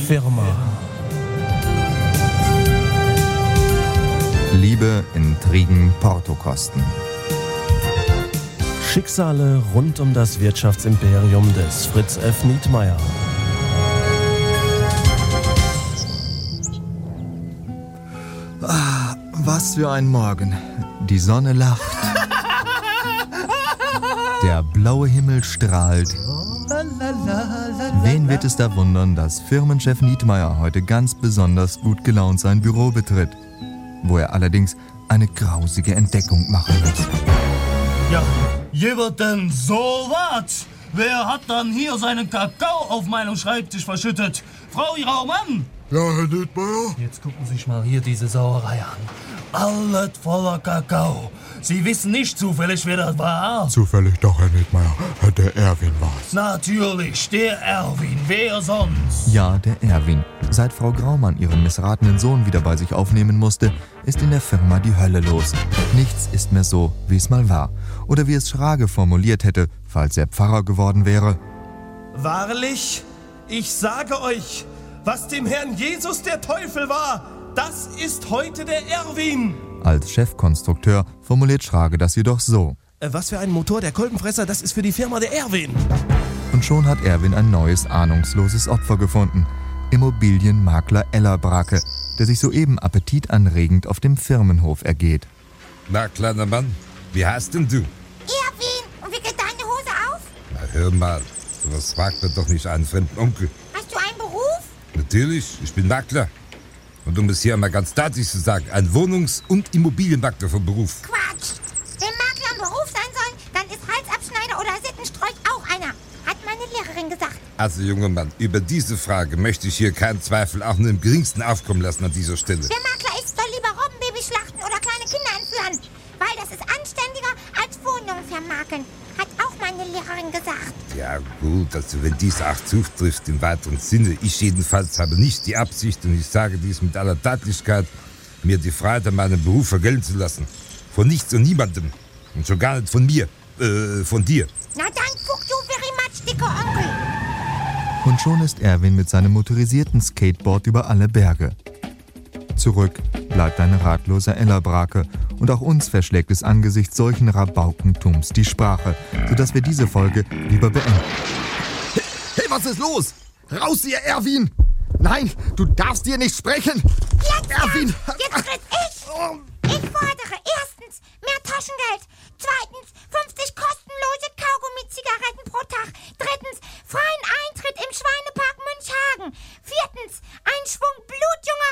Firma. Liebe, Intrigen, Portokosten. Schicksale rund um das Wirtschaftsimperium des Fritz F. Nietmeyer. Was für ein Morgen. Die Sonne lacht. Der blaue Himmel strahlt. Wen wird es da wundern, dass Firmenchef Nietmeyer heute ganz besonders gut gelaunt sein Büro betritt, wo er allerdings eine grausige Entdeckung machen wird. Ja, gibt denn so was? Wer hat dann hier seinen Kakao auf meinem Schreibtisch verschüttet? Frau Raumann? Ja, Herr Nietmeyer? Jetzt gucken Sie sich mal hier diese Sauerei an. Alles voller Kakao. Sie wissen nicht zufällig, wer das war? Zufällig doch, Herr Nietmeyer. Der Erwin war's. Natürlich, der Erwin. Wer sonst? Ja, der Erwin. Seit Frau Graumann ihren missratenen Sohn wieder bei sich aufnehmen musste, ist in der Firma die Hölle los. Nichts ist mehr so, wie es mal war. Oder wie es Schrage formuliert hätte, falls er Pfarrer geworden wäre. Wahrlich, ich sage euch, was dem Herrn Jesus der Teufel war, das ist heute der Erwin. Als Chefkonstrukteur formuliert Schrage das jedoch so. Was für ein Motor, der Kolbenfresser, das ist für die Firma der Erwin. Und schon hat Erwin ein neues, ahnungsloses Opfer gefunden. Immobilienmakler Ellerbrake, der sich soeben appetitanregend auf dem Firmenhof ergeht. Na, kleiner Mann, wie heißt denn du? Erwin, und wie geht deine Hose auf? Na, hör mal, sowas fragt man doch nicht einen fremden Onkel. Hast du einen Beruf? Natürlich, ich bin Makler. Und um es hier einmal ganz deutlich zu sagen, ein Wohnungs- und Immobilienmakler vom Beruf. Quatsch! Wenn Makler ein Beruf sein soll, dann ist Halsabschneider oder Sittenstrolch auch einer, hat meine Lehrerin gesagt. Also, junger Mann, über diese Frage möchte ich hier keinen Zweifel auch nur im geringsten aufkommen lassen an dieser Stelle. Der Makler soll lieber Robbenbaby schlachten oder kleine Kinder entführen, weil das ist anständiger als Wohnungen vermakeln, hat auch meine Lehrerin gesagt. Ja gut, also wenn dies auch zutrifft im weiteren Sinne. Ich jedenfalls habe nicht die Absicht, und ich sage dies mit aller Deutlichkeit, mir die Freiheit an meinem Beruf vergelten zu lassen. Von nichts und niemandem. Und schon gar nicht von mir. Von dir. Na dann, fuck you very much, dicker Onkel. Und schon ist Erwin mit seinem motorisierten Skateboard über alle Berge. Zurück bleibt ein ratloser Ellerbrake. Und auch uns verschlägt es angesichts solchen Rabaukentums die Sprache, sodass wir diese Folge lieber beenden. Hey, was ist los? Raus hier, Erwin! Nein, du darfst hier nicht sprechen! Jetzt, Erwin! Jetzt tritt ich! Ich fordere erstens mehr Taschengeld, zweitens 50 kostenlose Kaugummi-Zigaretten pro Tag, drittens freien Eintritt im Schweinepark Münchhagen, viertens ein Schwung blutjunger